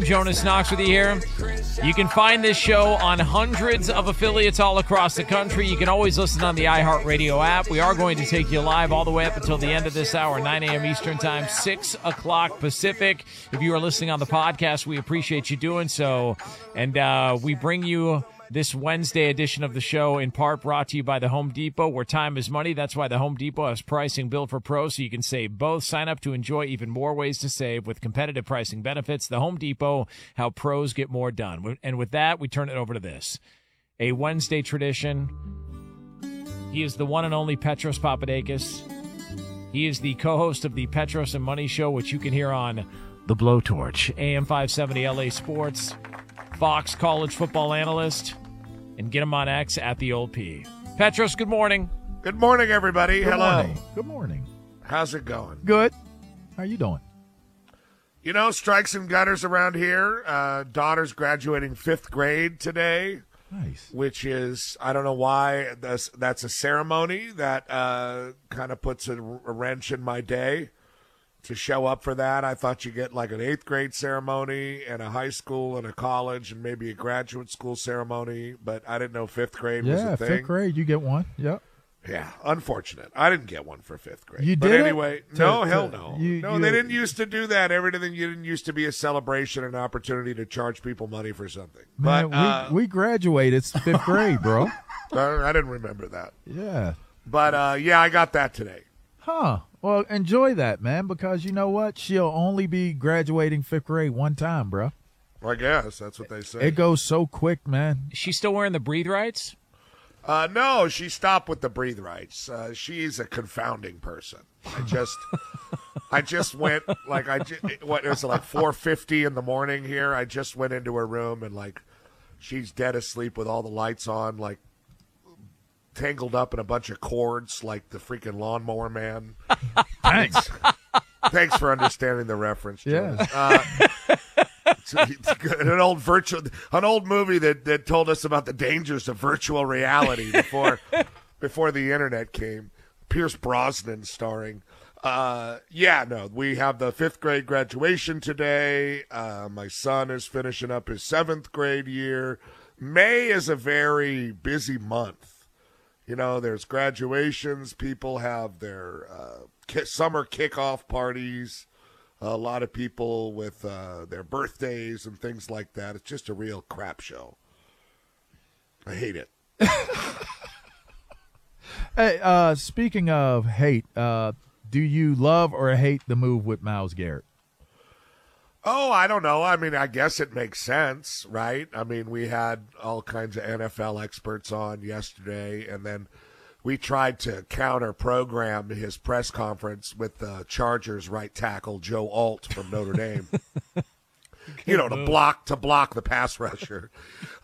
Jonas Knox with you here. You can find this show on hundreds of affiliates all across the country. You can always listen on the iHeartRadio app. We are going to take you live all the way up until the end of this hour, 9 a.m. Eastern Time, 6 o'clock Pacific. If you are listening on the podcast, we appreciate you doing so. And we bring you this Wednesday edition of the show in part brought to you by the Home Depot, where time is money. That's why the Home Depot has pricing built for pros, so you can save both. Sign up to enjoy even more ways to save with competitive pricing benefits. The Home Depot, how pros get more done. And with that, we turn it over to this. A Wednesday tradition. He is the one and only Petros Papadakis. He is the co-host of the Petros and Money Show, which you can hear on The Blowtorch, AM 570 LA Sports, Fox college football analyst, and get him on X at the Old P. Petros, good morning. Good morning, everybody. Hello. Morning. Good morning. How's it going? Good. How you doing? You know, strikes and gutters around here. Daughter's graduating 5th grade today. Nice. Which is, I don't know why, that's a ceremony that kind of puts a wrench in my day. To show up for that, I thought you get like an 8th grade ceremony and a high school and a college and maybe a graduate school ceremony, but I didn't know 5th grade was a thing. Yeah, 5th grade, you get one. Yep. Yeah, unfortunate. I didn't get one for 5th grade. You but did? Anyway, no, hell no. They didn't used to do that. Everything didn't used to be a celebration, an opportunity to charge people money for something. Man, but we graduated 5th grade, bro. I didn't remember that. Yeah. But, yeah, I got that today. Huh. Well, enjoy that, man, because you know what? She'll only be graduating 5th grade one time, bro. I guess that's what they say. It goes so quick, man. Is she still wearing the breathe rights? No, she stopped with the breathe rights. She's a confounding person. I just went it was like 4:50 in the morning here. I just went into her room and like she's dead asleep with all the lights on, like tangled up in a bunch of cords like the freaking Lawnmower Man. Thanks. Thanks for understanding the reference, Jonas. Yeah. An old movie that told us about the dangers of virtual reality before the internet came. Pierce Brosnan starring. We have the 5th grade graduation today. My son is finishing up his 7th grade year. May is a very busy month. You know, there's graduations. People have their summer kickoff parties. A lot of people with their birthdays and things like that. It's just a real crap show. I hate it. Hey, speaking of hate, do you love or hate the move with Myles Garrett? Oh, I don't know. I mean, I guess it makes sense, right? I mean, we had all kinds of NFL experts on yesterday, and then we tried to counter-program his press conference with the Chargers right tackle Joe Alt from Notre Dame. To block the pass rusher.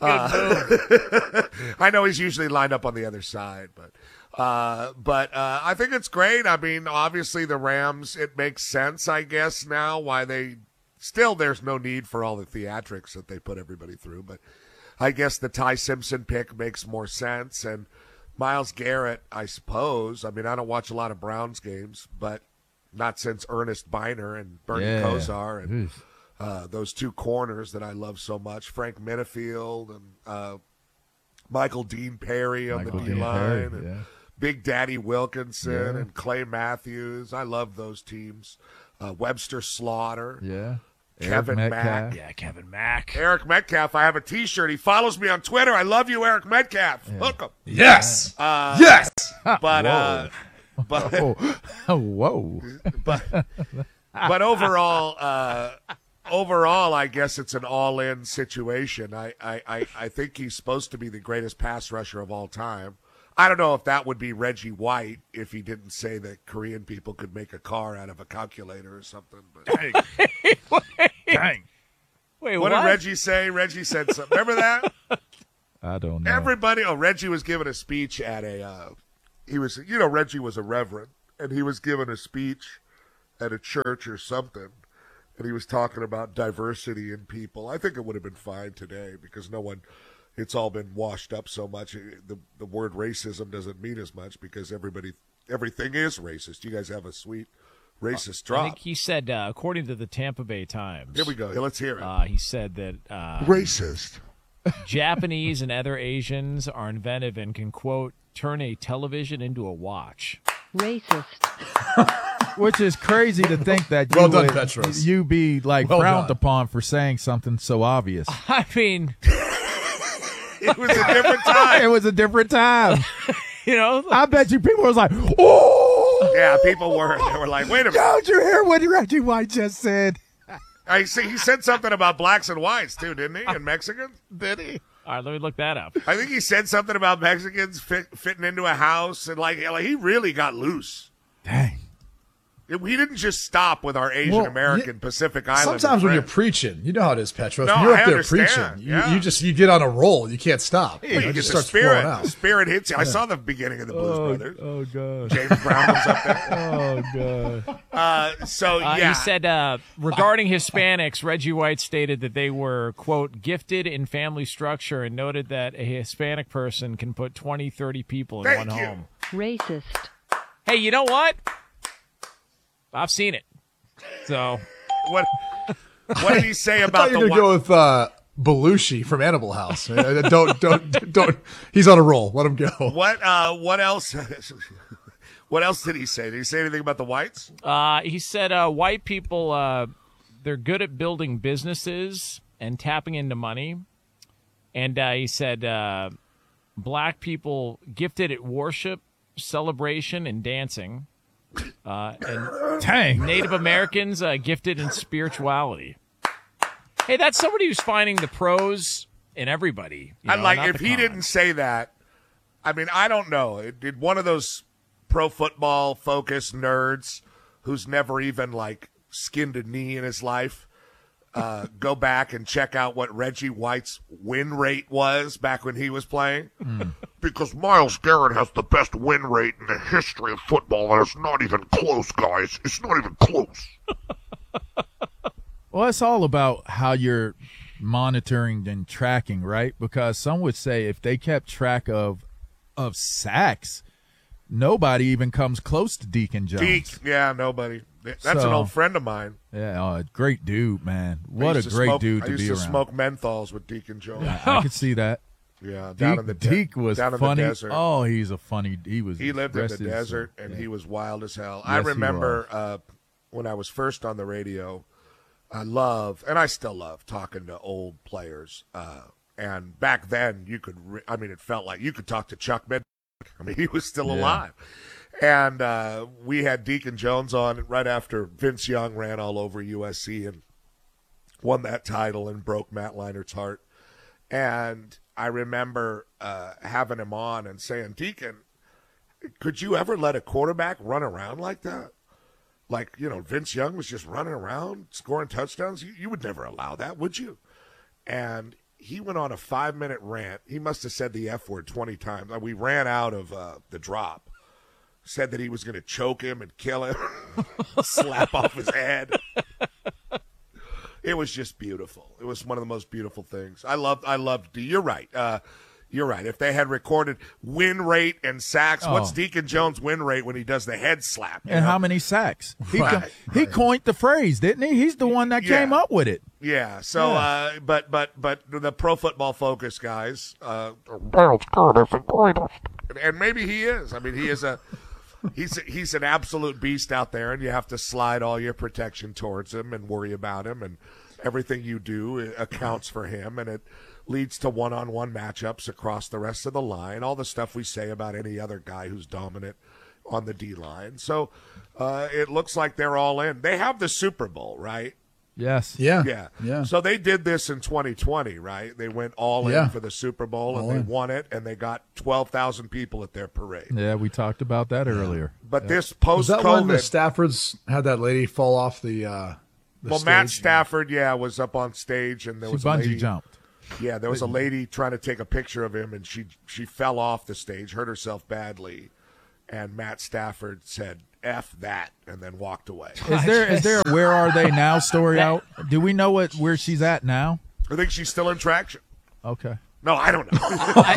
I know he's usually lined up on the other side, but I think it's great. I mean, obviously the Rams, it makes sense, I guess, now why there's no need for all the theatrics that they put everybody through, but I guess the Ty Simpson pick makes more sense, and Myles Garrett, I suppose. I mean, I don't watch a lot of Browns games, but not since Ernest Biner and Bernie Kosar and those two corners that I love so much, Frank Minifield and Michael Dean Perry on the D-line, and Big Daddy Wilkinson and Clay Matthews. I love those teams. Webster Slaughter. Yeah. Kevin Mack. Yeah, Kevin Mack. Eric Metcalf. I have a T-shirt. He follows me on Twitter. I love you, Eric Metcalf. Yeah. Hook him. Yes. Yes. But whoa. But overall, I guess it's an all-in situation. I think he's supposed to be the greatest pass rusher of all time. I don't know if that would be Reggie White if he didn't say that Korean people could make a car out of a calculator or something. But Dang. Wait, what did Reggie say? Reggie said something. Remember that? I don't know. Reggie was giving a speech at Reggie was a reverend, and he was giving a speech at a church or something, and he was talking about diversity in people. I think it would have been fine today because it's all been washed up so much. The word racism doesn't mean as much because everything is racist. You guys have a sweet Racist I drop. think he said, according to the Tampa Bay Times. Here we go. Let's hear it. He said that Racist. Japanese and other Asians are inventive and can, quote, turn a television into a watch. Racist. Which is crazy to think that Well done, Petros. you be like Well frowned done. upon for saying something so obvious. I mean, It was a different time. It was a different time. I I bet you people was like, oh, Yeah, people were. They were like, wait a minute. don't you hear what Reggie White just said? I see. He said something about blacks and whites too, didn't he? And Mexicans. Did he? all right, let me look that up. I think he said something about Mexicans fitting into a house, and like he really got loose. Dang. We didn't just stop with our Asian American Pacific Islander. Sometimes when you're friends. preaching, you know how it is, Petros. No, when you're I up there understand. preaching, Yeah. you get on a roll. You can't stop. You It get just the starts flowing spirit. out. The spirit hits you. I saw the beginning of the Blues Brothers. Oh, God. James Brown was up there. Oh, God. So yeah, He said regarding Hispanics, Reggie White stated that they were, quote, gifted in family structure and noted that a Hispanic person can put 20, 30 people in Thank one you. home. Racist. Hey, you know what? I've seen it. So, what did he say I about thought you the were going to go with Belushi from Animal House. Don't. He's on a roll. Let him go. what else? What else did he say? Did he say anything about the whites? he said white people, they're good at building businesses and tapping into money. And he said black people gifted at worship, celebration, and dancing. And Dang. Native Americans gifted in spirituality. Hey, that's somebody who's finding the pros in everybody. You I'd know, like not if the he cons. didn't say that. I mean, I don't know. Did one of those pro football focused nerds who's never even like skinned a knee in his life go back and check out what Reggie White's win rate was back when he was playing? Because Myles Garrett has the best win rate in the history of football, and it's not even close, guys. It's not even close. Well, it's all about how you're monitoring and tracking, right? Because some would say if they kept track of sacks, nobody even comes close to Deacon Jones. Deke, yeah, nobody. That's an So- old friend of mine. Yeah, great dude, man. I What a used to great smoke- dude to I used be to around. smoke menthols with Deacon Jones. I could see that. Yeah, down in the Deke was down in funny. the desert. Oh, he's a funny. He He lived in the dressed as- desert, and yeah. he was wild as hell. Yes, I he remember when I was first on the radio, I love, and I still love, talking to old players. And back then, you could, it felt like you could talk to Chuck Mid. I mean, he was still alive. And we had Deacon Jones on right after Vince Young ran all over USC and won that title and broke Matt Leinert's heart. And I remember having him on and saying, Deacon, could you ever let a quarterback run around like that? Like, Vince Young was just running around, scoring touchdowns. You would never allow that, would you? And he went on a 5-minute rant. He must have said the F word 20 times. We ran out of the drop. Said that he was going to choke him and kill him, slap off his head. It was just beautiful. It was one of the most beautiful things. I loved. You're right. You're right. If they had recorded win rate and sacks, what's Deacon Jones' win rate when he does the head slap? And how many sacks? Right. He coined the phrase, didn't he? He's the one that came up with it. Yeah. So, but the Pro Football Focus guys, Myles Garrett is the greatest. and maybe he is. I mean, he is he's an absolute beast out there, and you have to slide all your protection towards him and worry about him, and everything you do accounts for him, and it leads to one-on-one matchups across the rest of the line, all the stuff we say about any other guy who's dominant on the D-line. So it looks like they're all in. They have the Super Bowl, right? Yes. Yeah. So they did this in 2020, right? They went all in for the Super Bowl, and they won it, and they got 12,000 people at their parade. Yeah, we talked about that earlier. But this Was that when the post-COVID, Staffords had that lady fall off the well, stage? Matt Stafford, was up on stage, and there She was a bungee lady, jumped. Yeah, there was a lady trying to take a picture of him, and she fell off the stage, hurt herself badly, and Matt Stafford said, F that, and then walked away. Is there a Where Are They Now story out? Do we know where she's at now? I think she's still in traction. Okay. No, I don't know.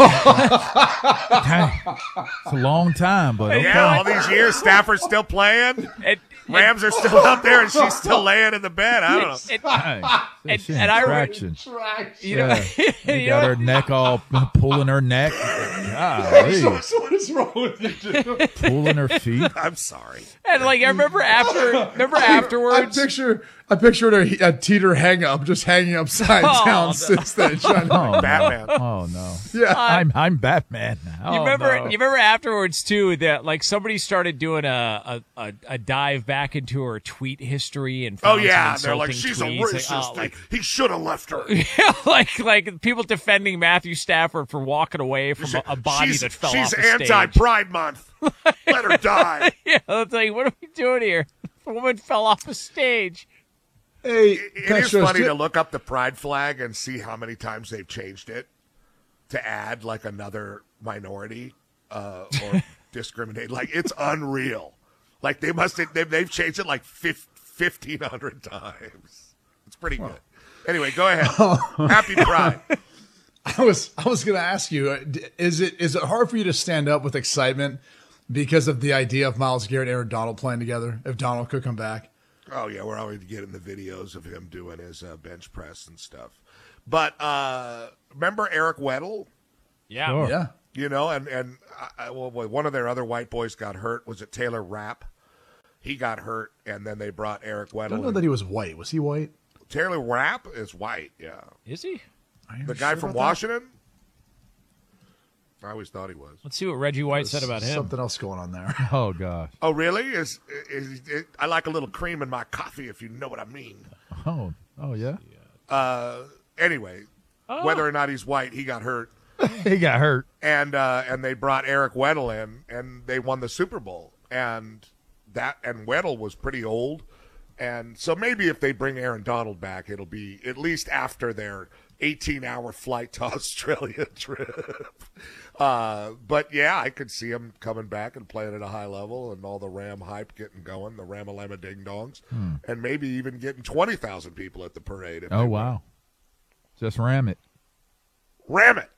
It's a long time, but okay. Yeah, all these years, Stafford's still playing. Rams are still up there, and she's still laying in the bed. I don't know. She and in I traction. you know, They got her neck all pulling her neck. Golly. What is wrong with you, dude? Pulling her feet. I'm sorry. and like I remember afterwards. I pictured a teeter hang up, just hanging upside down since then. Oh, Batman. No. Oh no. Yeah. I'm Batman now. You remember? No. You remember afterwards too that like somebody started doing a dive back into her tweet history and Oh found yeah, some they're like, insulting she's a tweets. racist. He should have left her. like people defending Matthew Stafford for walking away from a body that fell off the stage. She's anti-Pride Month. Let her die. Yeah, it's like, what are we doing here? The woman fell off a stage. Hey, It is funny to look up the pride flag and see how many times they've changed it to add like another minority or discriminate. Like it's unreal. Like they've changed it like 1,500 times. It's pretty good. Anyway, go ahead. Happy Pride. I was going to ask you, is it hard for you to stand up with excitement because of the idea of Myles Garrett and Aaron Donald playing together? If Donald could come back. Oh, yeah, we're always getting the videos of him doing his bench press and stuff. But remember Eric Weddle? Yeah. Sure. Yeah. You know, and one of their other white boys got hurt. Was it Taylor Rapp? He got hurt, and then they brought Eric Weddle. I don't know that he was white. Was he white? Taylor Rapp is white, yeah. Is he? The guy from Washington? I always thought he was. Let's see what Reggie White said about him. Something else going on there. Oh gosh. Oh, really? I like a little cream in my coffee, if you know what I mean. Oh yeah. Anyway, whether or not he's white, he got hurt. He got hurt. And they brought Eric Weddle in, and they won the Super Bowl. And Weddle was pretty old. And so maybe if they bring Aaron Donald back, it'll be at least after their 18-hour flight to Australia trip. But yeah, I could see him coming back and playing at a high level and all the Ram hype getting going, the Ram-a-lama ding-dongs, and maybe even getting 20,000 people at the parade. Oh, wow. Just ram it. Ram it!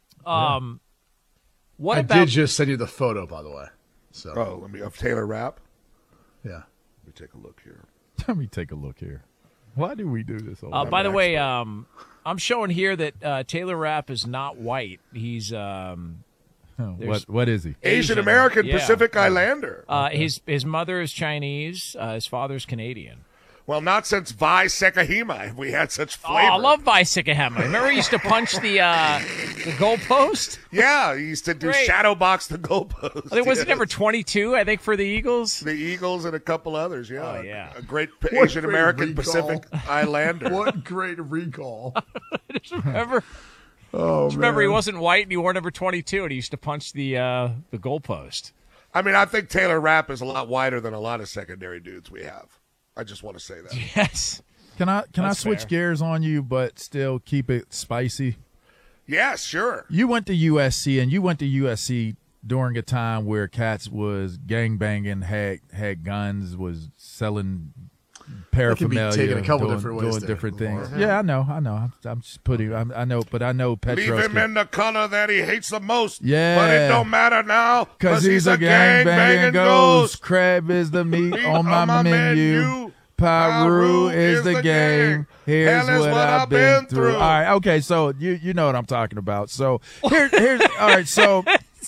What I about did just send you the photo, by the way. So Of Taylor Rapp? yeah. Let me take a look here. Let me take a look here. Why do we do this? by the way, I'm showing here that Taylor Rapp is not white. He's what is he? Asian American yeah. Pacific Islander. his mother is Chinese. His father's Canadian. Well, not since Vi Sekahima have we had such flavor. Oh, I love Bicycahema. Remember he used to punch the goalpost? Yeah, he used to do Great. shadow box the goalpost. I think was it Yes. number 22? I think for the Eagles. The Eagles and a couple others, yeah. Oh, yeah. A great What Asian great American recall. Pacific Islander. What great recall. Remember? Oh, Remember he wasn't white and he wore number 22 and he used to punch the goalpost. I mean, I think Taylor Rapp is a lot whiter than a lot of secondary dudes we have. I just want to say that. Yes. Can I That's switch fair. gears on you, but still keep it spicy? Yes, sure. You went to USC, and you went to USC during a time where cats was gangbanging, had guns, was selling paraphernalia, taken a couple doing, different ways doing there. different things. Yeah, I know. I'm just putting. I know, but I know Petros. Leave him in the color that he hates the most. Yeah. But it don't matter now. Because he's a gang-banging ghost. Crab is the meat on my menu. Paru is the game. Here's Hell is what I've been through. through. All right, okay, so you know what I'm talking about. So here's all right. So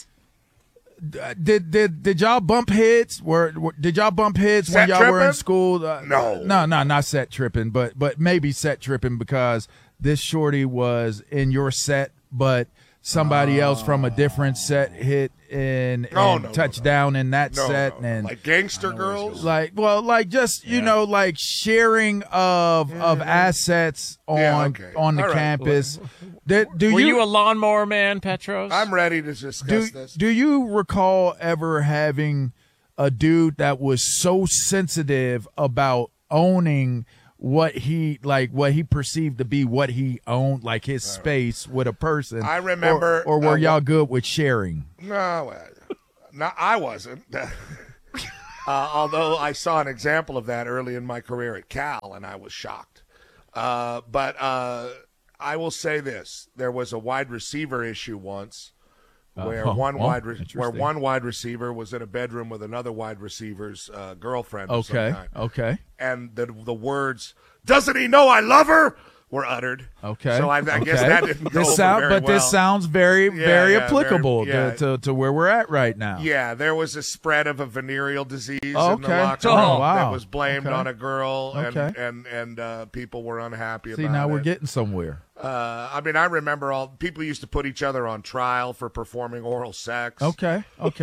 did y'all bump heads? Did y'all bump heads when Set y'all were in tripping? school? No. not set tripping, but maybe set tripping because this shorty was in your set, but somebody else from a different set hit and No, touched down in that No, set no. and Like gangster girls? like just you know, like sharing of assets on Yeah, okay. on the All right. campus. Do Were you a you lawnmower man, Petros? I'm ready to discuss this. do you recall ever having a dude that was so sensitive about owning what he perceived to be what he owned, like his space with a person? I remember, or were y'all good with sharing? No, I wasn't. Although I saw an example of that early in my career at Cal, and I was shocked. But I will say this: there was a wide receiver issue once, where one wide receiver was in a bedroom with another wide receiver's girlfriend. Okay. And the words "Doesn't he know I love her?" were uttered. Okay. So I guess that didn't go over very well. This sounds very applicable very, to where we're at right now. Yeah, there was a spread of a venereal disease in the Okay. locker room wow. that was blamed Okay. on a girl, Okay. and people were unhappy about See, it. now we're getting somewhere. I mean, I remember people used to put each other on trial for performing oral sex. Okay.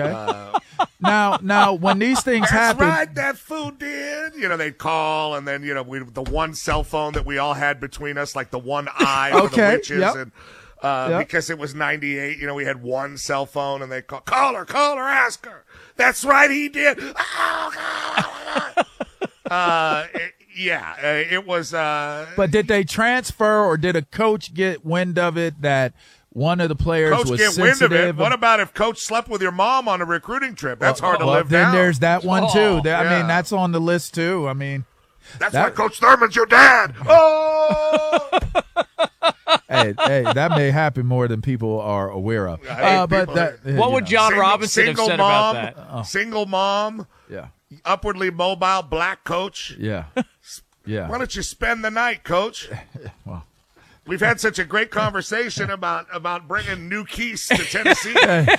Now, when these things That's happen, right, that fool did. They'd call, and then the one cell phone that we all had between us, like the one eye for the witches, yep. and because it was '98, we had one cell phone, and they call her, ask her. That's right, he did. Oh God. It was. But did they transfer, or did a coach get wind of it that one of the players Coach was get sensitive? wind of it. What about if Coach slept with your mom on a recruiting trip? That's hard to live then down. there's that one too. I yeah. mean, that's on the list too. I mean, That's why Coach Thurman's your dad. Oh. hey, that may happen more than people are aware of. What would John Robinson have said about that? Single mom. Yeah. Upwardly mobile black coach. Yeah. Why don't you spend the night, Coach? Well, we've had such a great conversation about bringing new keys to Tennessee.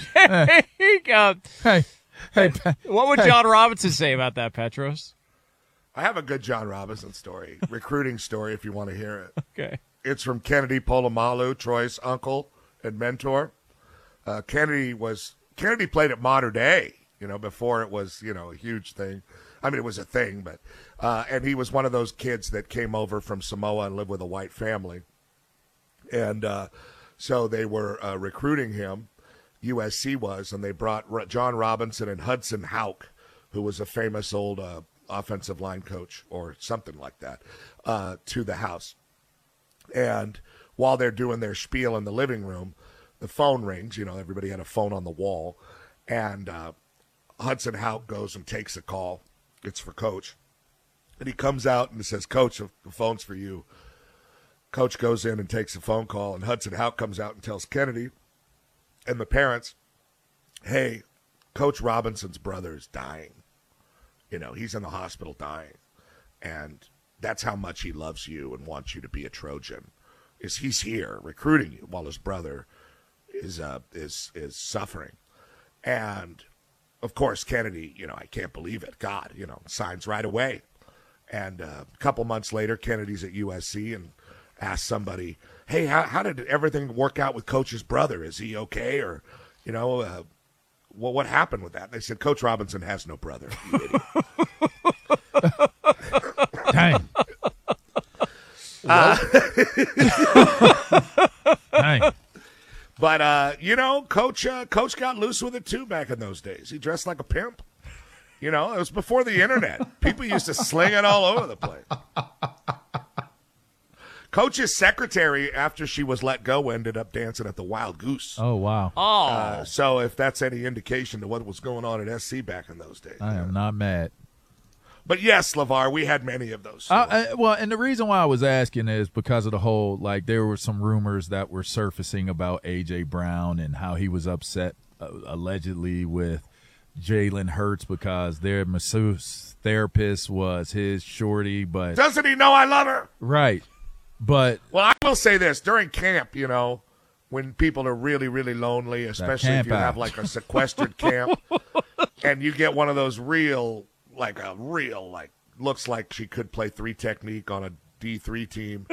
What would John Robinson say about that, Petros? I have a good John Robinson story, recruiting story, if you want to hear it. Okay. It's from Kennedy Polamalu, Troy's uncle and mentor. Kennedy played at Mater Dei, before it was, a huge thing. I mean, it was a thing, but and he was one of those kids that came over from Samoa and lived with a white family. And so they were recruiting him, USC was, and they brought John Robinson and Hudson Houck, who was a famous old offensive line coach or something like that, to the house. And while they're doing their spiel in the living room, the phone rings. Everybody had a phone on the wall. And Hudson Houck goes and takes a call. It's for Coach. And he comes out and says, "Coach, the phone's for you." Coach goes in and takes a phone call, and Hudson Houck comes out and tells Kennedy and the parents, "Hey, Coach Robinson's brother is dying. He's in the hospital dying. And that's how much he loves you and wants you to be a Trojan. He's here recruiting you while his brother is suffering." And of course, Kennedy, I can't believe it. God, signs right away. And a couple months later, Kennedy's at USC and asks somebody, "Hey, how did everything work out with Coach's brother? Is he okay? Or, what happened with that?" And they said, "Coach Robinson has no brother, you idiot." Dang. Dang. But, Coach got loose with it, too, back in those days. He dressed like a pimp. It was before the internet. People used to sling it all over the place. Coach's secretary, after she was let go, ended up dancing at the Wild Goose. Oh, wow. So if that's any indication to what was going on at SC back in those days. I am not mad. But yes, LeVar, we had many of those. And the reason why I was asking is because of the whole, there were some rumors that were surfacing about A.J. Brown and how he was upset, allegedly, with Jalen Hurts because their masseuse therapist was his shorty. But doesn't he know I love her? Right. But well, I will say this. During camp, when people are really, really lonely, especially if you have a sequestered camp, and you get one of those looks like she could play 3 technique on a D3 team,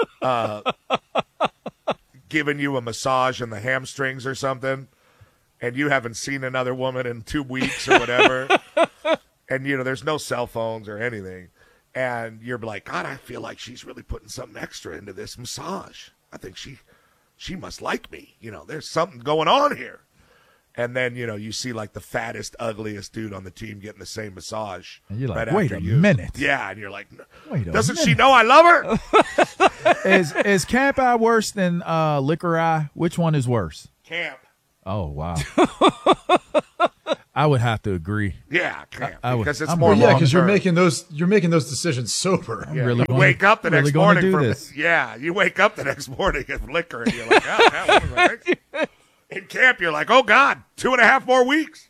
giving you a massage in the hamstrings or something, and you haven't seen another woman in 2 weeks or whatever, and there's no cell phones or anything, and you're like, God, I feel like she's really putting something extra into this massage. I think she must like me. There's something going on here. And then, you see the fattest, ugliest dude on the team getting the same massage. And you're like, right wait after a minute. Yeah, and you're like, doesn't she know I love her? Is Camp Eye worse than Liquor Eye? Which one is worse? Camp. Oh, wow. I would have to agree. Yeah, camp I would- because it's I'm more. really- Yeah, because you're long-term. making those decisions sober. Yeah, really you gonna- wake up the really next gonna morning do from this. yeah, you wake up the next morning and liquor, and you're like, oh, that was right. In camp, you're like, oh God, 2.5 more weeks.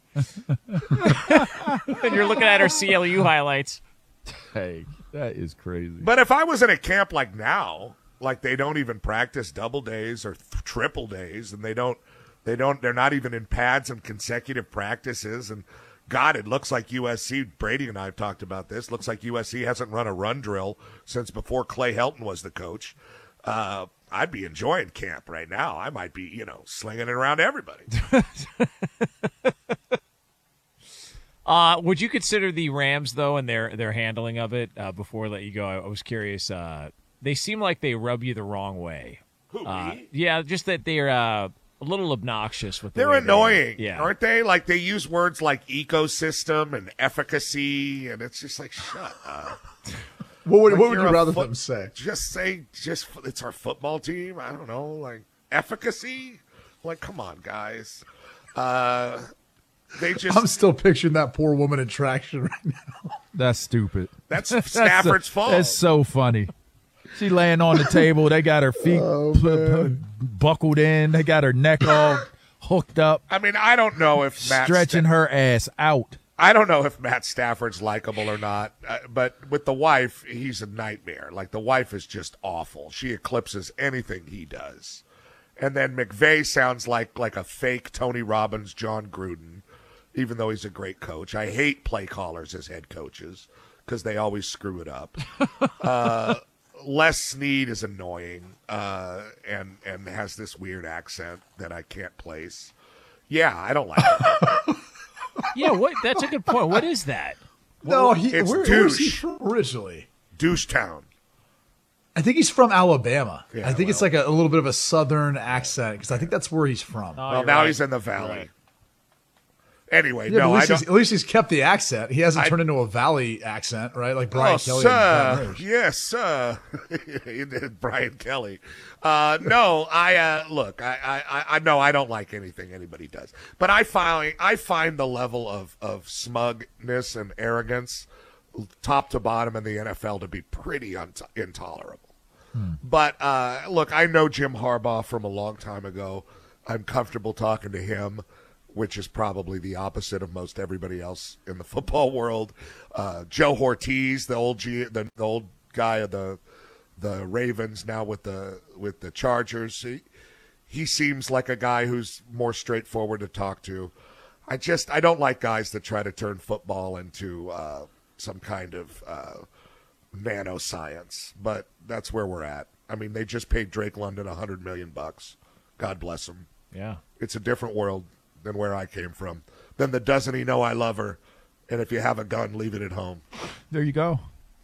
And you're looking at our CLU highlights. Hey, that is crazy. But if I was in a camp like now, like they don't even practice double days or triple days, and they're not even in pads and consecutive practices. And God, it looks like USC. Brady and I have talked about this. Looks like USC hasn't run a run drill since before Clay Helton was the coach. I'd be enjoying camp right now. I might be, slinging it around everybody. Would you consider the Rams, though, and their handling of it, before I let you go? I was curious. They seem like they rub you the wrong way. Who, me? Yeah, just that they're a little obnoxious with the They're way annoying, aren't they? Like they use words like ecosystem and efficacy, and it's just like, shut up. What would Like you you're a rather foot- them say? Just it's our football team. I don't know, like efficacy. Like, come on, guys. They just I'm still picturing that poor woman in traction right now. That's stupid. that's Stafford's fault. That's so funny. She laying on the table. They got her feet buckled in. They got her neck all hooked up, I mean, I don't know if stretching her ass out. I don't know if Matt Stafford's likable or not, but with the wife, he's a nightmare. Like, the wife is just awful. She eclipses anything he does. And then McVay sounds like a fake Tony Robbins, John Gruden, even though he's a great coach. I hate play callers as head coaches because they always screw it up. Les Snead is annoying and has this weird accent that I can't place. Yeah, I don't like it. Yeah, what? That's a good point. What is that? No, it's where's he douche. from originally? Douche Town. I think he's from Alabama. Yeah, I think it's like a little bit of a southern accent because I think that's where he's from. Oh, Well, you're now right. he's in the valley. Right. Anyway, Yeah, no, but I at, don't. least at least he's kept the accent. He hasn't turned into a valley accent, right? Like Brian Kelly. And Pat sir. Rouge. Yes, sir. He did Brian Kelly. No, look. I know I don't like anything anybody does, but I find the level of smugness and arrogance, top to bottom in the NFL, to be pretty intolerable. But look, I know Jim Harbaugh from a long time ago. I'm comfortable talking to him, which is probably the opposite of most everybody else in the football world. Joe Ortiz, the old guy of the Ravens, now with the Chargers. He seems like a guy who's more straightforward to talk to. I don't like guys that try to turn football into some kind of nanoscience, but that's where we're at. I mean, they just paid Drake London $100 million. God bless him. Yeah. It's a different world than where I came from. Then the doesn't he know I love her? And if you have a gun, leave it at home. There you go.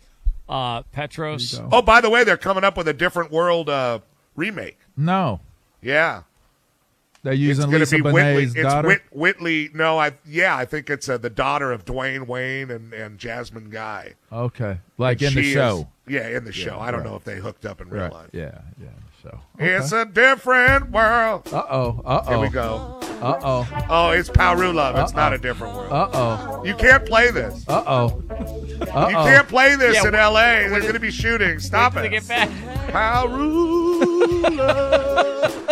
Petros. There you Oh, by the way, they're coming up with a different world remake. No, Yeah. they're It's using going Lisa to be Whitley. Bonet's daughter. It's Whitley. No, I think it's the daughter of Dwayne Wayne and Jasmine Guy. Okay, like in She the is- show. in the show. I don't right. know if they hooked up in real Right. life. Yeah, in the show. It's a different world. Uh-oh. Here we go. Uh-oh. Oh, it's Paru Love. It's not a different world. Uh-oh. You can't play this. Uh-oh. You Uh-oh. can't play this Yeah, in L.A. There's going to be shooting. Stop To it. get back. Paru Love.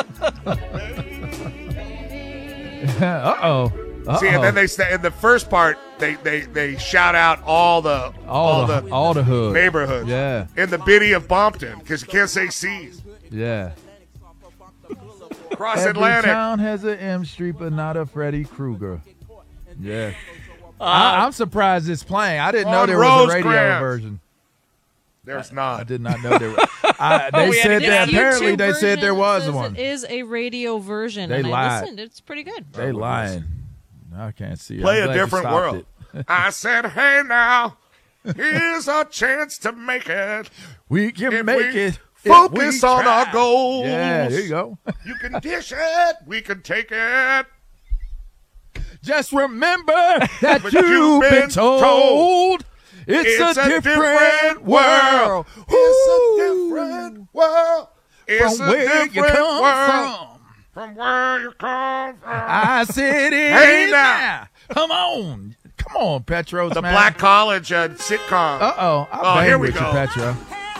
Uh-oh. Uh-oh. See, and then they say in the first part they shout out all the hood neighborhoods. Yeah. In the biddy of Bompton, because you can't say C's. Yeah. Across Every Atlantic. town has an M Street, but not a Freddy Krueger. Yeah. I'm surprised it's playing. I didn't know on there was a radio Rosecrans. version. There's I not. did not know there was. They we had said to get that out of apparently YouTube they said there version was says one. It is a radio version. They and lied. I listened. It's pretty good. They lying. I can't see it. Play I'm a glad you different stopped world. it. I said, hey now, here's a chance to make it. We can If make we it. Focus if we on try. our goals. Yeah, there you go. You can dish it. We can take it. Just remember that But you've been told it's a different world. It's a Ooh. different world. It's From a where you different come world. from. From where you come from. I said it Hey is now. now. Come on, Petros. The man. Black College sitcom. Uh-oh. Oh, here we Richard go. Petro.